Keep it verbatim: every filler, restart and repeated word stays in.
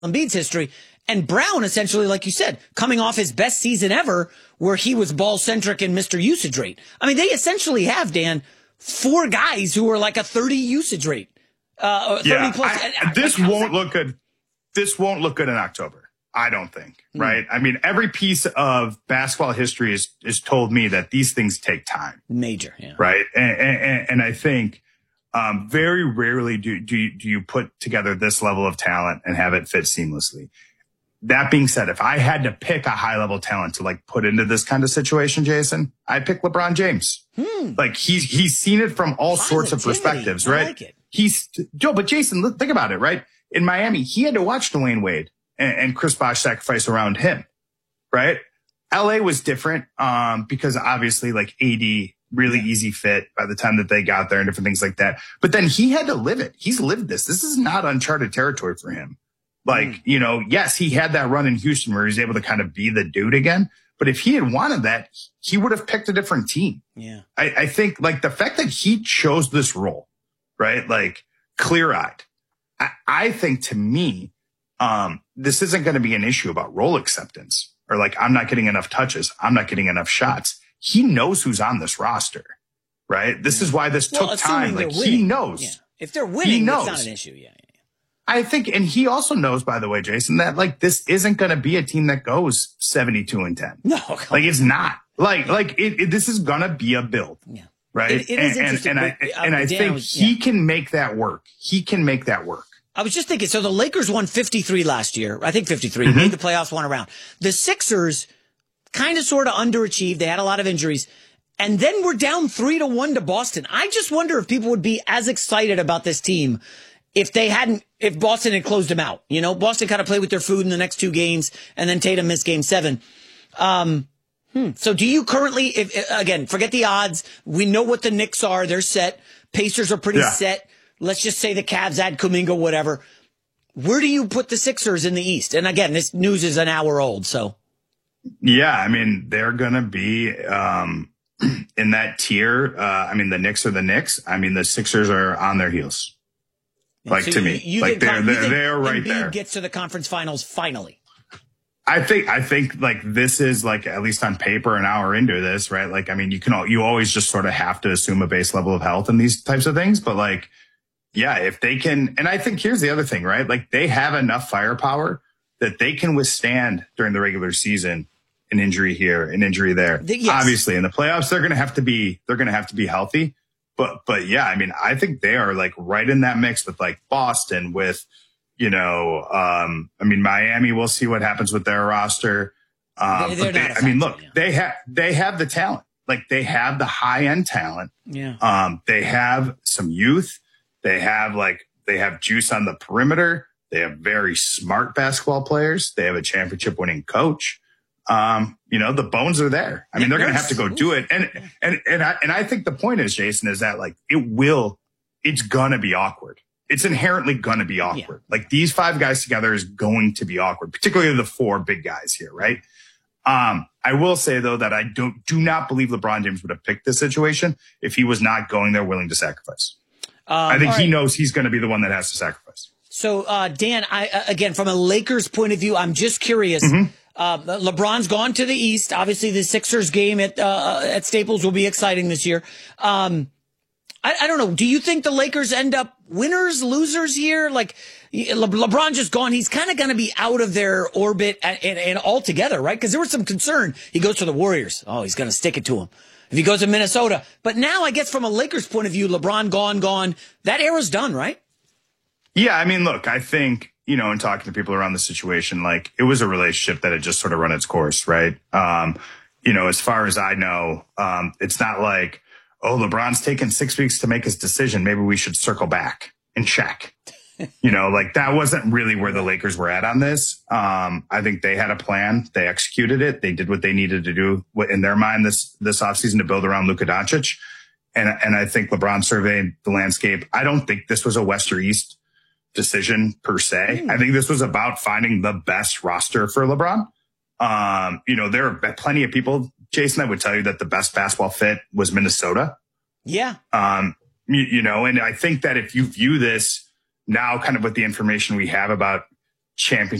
Embiid's history. And Brown, essentially, like you said, coming off his best season ever, where he was ball-centric and Mister Usage Rate. I mean, they essentially have, Dan, four guys who are like a thirty usage rate. Uh, thirty yeah, plus. I, this like, won't that? look good. This won't look good in October. I don't think, mm. right? I mean, every piece of basketball history is, is told me that these things take time. Major, yeah. Right? And, and, and I think um, very rarely do, do, you, do you put together this level of talent and have it fit seamlessly. That being said, if I had to pick a high-level talent to, like, put into this kind of situation, Jason, I'd pick LeBron James. Hmm. Like, he's he's seen it from all Positivity. sorts of perspectives, right? I like it. He's Joe, but Jason, think about it, right? In Miami, he had to watch Dwayne Wade and, and Chris Bosh sacrifice around him, right? L A was different um, because obviously, like, A D, really yeah. easy fit by the time that they got there and different things like that. But then he had to live it. He's lived this. This is not uncharted territory for him. Like, mm. you know, yes, he had that run in Houston where he was able to kind of be the dude again. But if he had wanted that, he would have picked a different team. Yeah. I, I think, like, the fact that he chose this role, right? Like, clear-eyed. I, I think, to me, um, this isn't going to be an issue about role acceptance or, like, I'm not getting enough touches. I'm not getting enough shots. He knows who's on this roster, right? This is why this well, took time. Like, winning. he knows. Yeah. If they're winning, he knows. It's not an issue. Yeah. I think, and he also knows, by the way, Jason, that, like, this isn't going to be a team that goes seventy-two and ten. No, like, it's not. Like, like it, it, this is going to be a build. Yeah. Right. It, it is and, interesting. And, and but, I, and I think was, he yeah. can make that work. He can make that work. I was just thinking, so the Lakers won fifty-three last year. I think fifty-three. Mm-hmm. Made the playoffs one around. The Sixers kind of sort of underachieved. They had a lot of injuries. And then we're down three to one to Boston. I just wonder if people would be as excited about this team if they hadn't, if Boston had closed them out. You know, Boston kind of played with their food in the next two games, and then Tatum missed game seven. Um, hmm. So do you currently, if, again, forget the odds. We know what the Knicks are. They're set. Pacers are pretty yeah. set. Let's just say the Cavs add Kuminga, whatever. Where do you put the Sixers in the East? And again, this news is an hour old, so. Yeah, I mean, they're going to be um, in that tier. Uh, I mean, the Knicks are the Knicks. I mean, the Sixers are on their heels. Like, so to you, me, you like they're, they're, they're right Embiid there. Gets to the conference finals finally. I think, I think like this is like, at least on paper, an hour into this, right? Like, I mean, you can, all, you always just sort of have to assume a base level of health in these types of things. But like, yeah, if they can, and I think here's the other thing, right? Like, they have enough firepower that they can withstand during the regular season an injury here, an injury there. The, yes. Obviously, in the playoffs, they're going to have to be, they're going to have to be healthy. But, but yeah, I mean, I think they are like right in that mix with like Boston, with, you know, um, I mean, Miami, we'll see what happens with their roster. Um, they, but they, I mean, look, yeah. they have, they have the talent, like they have the high end talent. Yeah. Um, they have some youth. They have like, they have juice on the perimeter. They have very smart basketball players. They have a championship winning coach. Um, you know, the bones are there. I mean, they're going to have to go do it. And, and, and I, and I think the point is, Jason, is that like, it will, it's going to be awkward. It's inherently going to be awkward. Yeah. Like, these five guys together is going to be awkward, particularly the four big guys here. Right. Um, I will say though, that I don't, do not believe LeBron James would have picked this situation if he was not going there willing to sacrifice. Um, I think he right. knows he's going to be the one that has to sacrifice. So, uh, Dan, I, uh, again, from a Lakers point of view, I'm just curious. Mm-hmm. Uh, LeBron's gone to the East. Obviously, the Sixers game at uh, at Staples will be exciting this year. Um, I, I don't know. Do you think the Lakers end up winners, losers here? Like, Le- LeBron just gone. He's kind of going to be out of their orbit and, and, and altogether, right? Because there was some concern. He goes to the Warriors. Oh, he's going to stick it to him. If he goes to Minnesota. But now, I guess from a Lakers point of view, LeBron gone, gone. That era's done, right? Yeah, I mean, look, I think, you know, in talking to people around the situation, like, it was a relationship that had just sort of run its course, right? Um, you know, as far as I know, um, it's not like, oh, LeBron's taken six weeks to make his decision. Maybe we should circle back and check. You know, like, that wasn't really where the Lakers were at on this. Um, I think they had a plan. They executed it. They did what they needed to do in their mind this, this offseason to build around Luka Doncic. And, and I think LeBron surveyed the landscape. I don't think this was a West or East decision per se. I think this was about finding the best roster for LeBron. Um, you know, there are plenty of people, Jason, that would tell you that the best basketball fit was Minnesota. Yeah. Um, you, you know, and I think that if you view this now kind of with the information we have about championship